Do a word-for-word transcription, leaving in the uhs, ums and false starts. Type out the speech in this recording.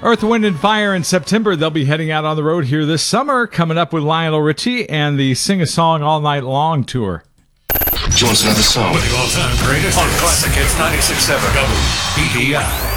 Earth, Wind, and Fire in September. They'll be heading out on the road here this summer, coming up with Lionel Richie and the Sing a Song All Night Long tour. Do you want another song? With the all-time greatest on Classic Hits ninety-six point seven W B P I.